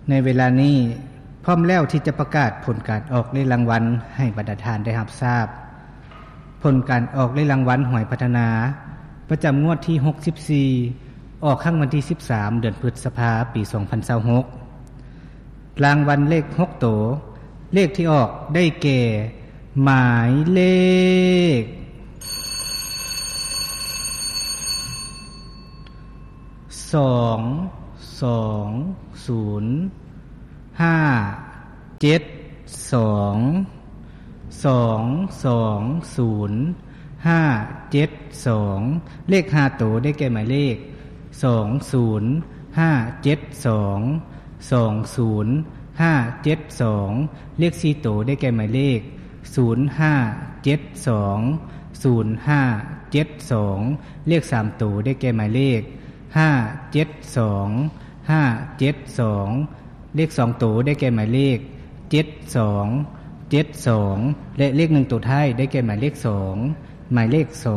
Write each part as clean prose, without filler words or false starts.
ในเวลานี้พร้อมแล้วที่จะประกาศผลการออกเลขรางวัลให้บรรดาทานได้รับทราบผลการออกเลขรางวัลหวยพัฒนาประจำงวดที่64ออกครั้งวันที่13เดือนพฤษภาคมปี2026รางวัลเลข6ตัวเลขที่ออกได้แก่หมายเลข2057220เลข5ตัวได้แก่หมายเลข20572200572เลข4ตัวได้แก่หมายเลข05720572เลข3ตัวได้แก่หมายเลข572เลข2ตัวได้แก่หมายเลข72และเลข1ตัวท้ายได้แก่หมายเลข2หมายเลข2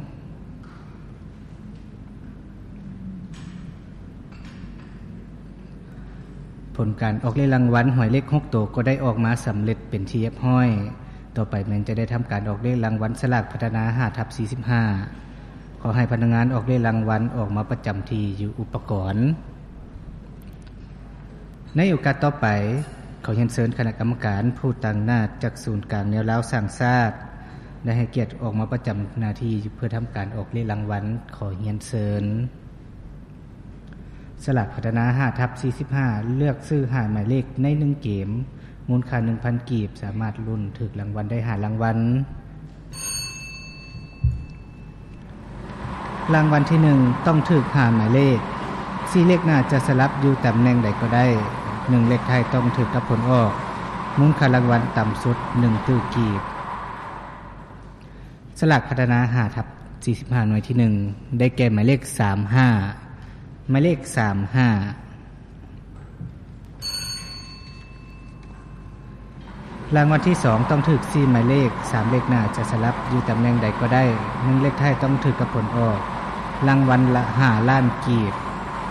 ผลการออกเลขรางวัลหวยเลข6ตัวก็ได้ออกมาสำเร็จเป็นที่เรียบร้อยต่อไปแม่นจะได้ทำการออกเลขรางวัลสลากพัฒนา 5/45 ขอให้พนักงานออกเลขรางวัลออกมาประจำที่อยู่อุปกรณ์ในโอกาสต่อไปขอเรียนเชิญคณะกรรมการผู้ตั้งหน้าจากศูนย์กลางแนวราวสร้างชาติได้ให้เกียรติออกมาประจำหน้าที่เพื่อทำการออกเลขรางวัลขอเรียนเชิญสลากพัฒนา 5/45 เลือกซื้อหาหมายเลขใน1เกมมูลค่า 1,000 กีบสามารถลุ้นถูกรางวัลได้5รางวัลรางวัลที่1ต้องถูกหาหมายเลข4เลขหน้าจะสลับอยู่ตำแหน่งใดก็ได้1เลขท้ายต้องถูกกับผลออกมูลค่ารางวัลต่ำสุด1ตู้กีบสลากพัฒนา 5/45 หน่วยที่1ได้แก่หมายเลข35หมายเลข35รางวัลที่2ต้องถูก4หมายเลข3เลขหน้าจะสลับอยู่ตำแหน่งใดก็ได้1เลขท้ายต้องถูกกับผลออกรางวัลละ5ล้านกีบ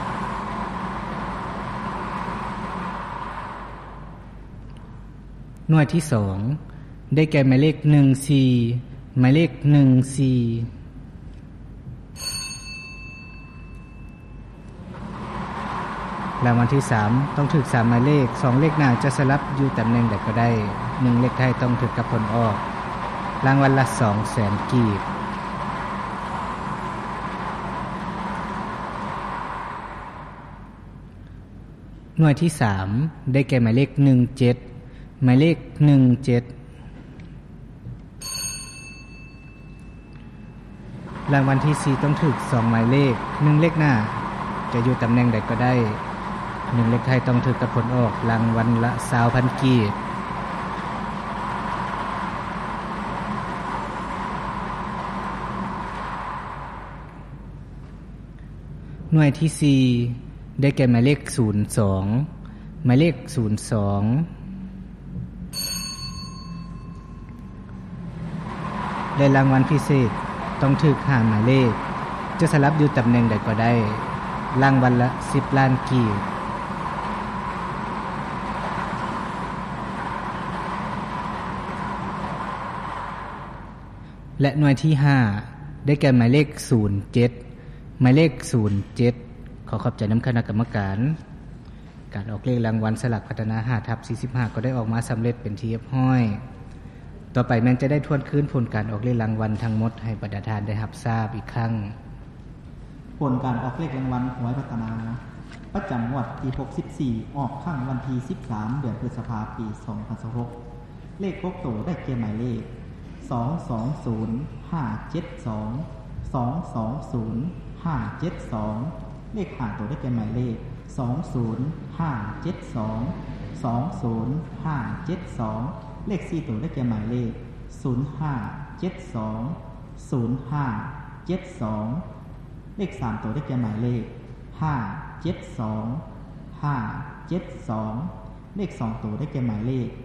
หน่วยที่2ได้แก่หมายเลข14หมายเลข14รางวัลที่3ต้องถูก3หมายเลข2เลขหน้าจะสลับอยู่ตำแหน่งใดก็ได้1เลขท้ายต้องถูกกับผลออกรางวัลละ 200,000 กีบหน่วยที่3ได้แก่หมายเลข17หมายเลข17รางวัลที่4ต้องถูก2หมายเลข1เลขหน้าจะอยู่ตำแหน่งใดก็ได้1เลขท้ายต้องถูกกับผลออกรางวัลละ 20,000 กีบหน่วยที่4ได้แก่หมายเลข02หมายเลข02และรางวัลพิเศษต้องถูก5หมายเลขจะสลับอยู่ตำแหน่งใดก็ได้รางวัลละ10ล้านกีบและหน่วยที่5ได้แก่หมายเลข07หมายเลข07ขอขอบใจน้ำคณะกรรมการการออกเลขรางวัลสลากพัฒนา 5/45 ก็ได้ออกมาสำเร็จเป็นที่เรียบร้อยต่อไปแม่นจะได้ทวนคืนผลการออกเลขรางวัลทั้งหมดให้บรรดาทานได้รับทราบอีกครั้งผลการออกเลขรางวัลหวยพัฒนาประจำงวดที่64ออกครั้งวันที่13เดือนพฤษภาคมปี2026เลข6ตัวได้แก่หมายเลข220572 220572เลข5ตัวได้แก่หมายเลข20572 20572เลข4ตัวได้แก่หมายเลข0572 0572เลข3ตัวได้แก่หมายเลข572 572เลข2ตัวได้แก่หมายเลข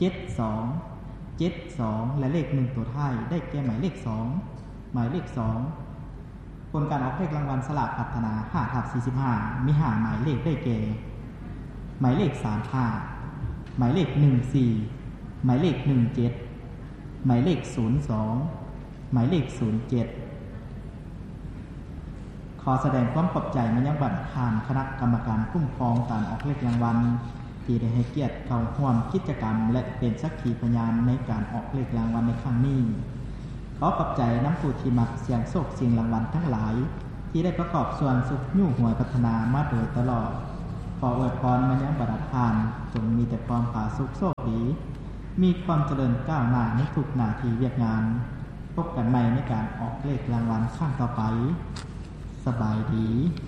72 และเลข1ตัวท้ายได้แก่หมายเลข2หมายเลข2ผลการออกเลขรางวัลสลากพัฒนา 5/45 มี5หมายเลขได้แก่หมายเลข35หมายเลข14หมายเลข17หมายเลข02หมายเลข07ขอแสดงความขอบใจมายังบัดทานคณะกรรมการคุ้มครองการออกเลขรางวัลที่ได้ให้เกียรติเข้าร่วมกิจกรรมและเป็นสักขีพยานในการออกเลขรางวัลในครั้งนี้ขอขอบใจน้ำผู้ที่มักเสี่ยงโชคเสี่ยงรางวัลทั้งหลายที่ได้ประกอบส่วนสุขยู่หวยพัฒนามาโดยตลอดขออวยพรมายังบัดทานจงมีแต่ความผาสุกโชคดีมีความเจริญก้าวหน้าในทุกหน้าที่เวียกงานพบกันใหม่ในการออกเลขรางวัลครั้งต่อไปสบายดี